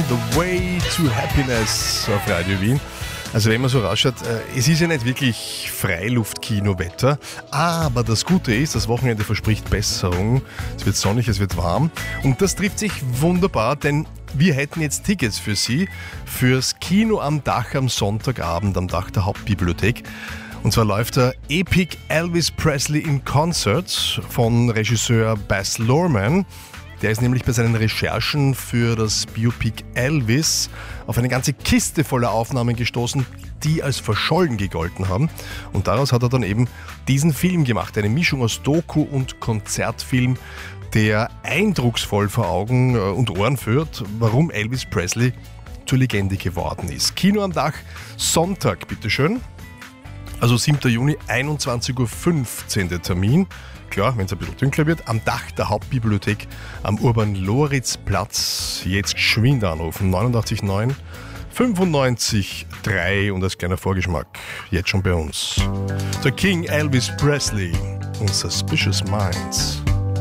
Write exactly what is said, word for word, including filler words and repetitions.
The Way to Happiness auf Radio Wien. Also wenn man so rausschaut, es ist ja nicht wirklich Freiluftkinowetter, aber das Gute ist, das Wochenende verspricht Besserung. Es wird sonnig, es wird warm und das trifft sich wunderbar, denn wir hätten jetzt Tickets für Sie fürs Kino am Dach am Sonntagabend am Dach der Hauptbibliothek. Und zwar läuft der Epic Elvis Presley in Concert von Regisseur Baz Luhrmann. Der ist nämlich bei seinen Recherchen für das Biopic Elvis auf eine ganze Kiste voller Aufnahmen gestoßen, die als verschollen gegolten haben. Und daraus hat er dann eben diesen Film gemacht, eine Mischung aus Doku und Konzertfilm, der eindrucksvoll vor Augen und Ohren führt, warum Elvis Presley zur Legende geworden ist. Kino am Dach, Sonntag, bitteschön. Also siebter Juni, einundzwanzig Uhr fünfzehn der Termin. Klar, wenn es ein bisschen dunkler wird, am Dach der Hauptbibliothek am Urban-Loritz-Platz. Jetzt geschwind anrufen, neunundachtzig neun fünfundneunzig drei und als kleiner Vorgeschmack, jetzt schon bei uns. Der King Elvis Presley und Suspicious Minds.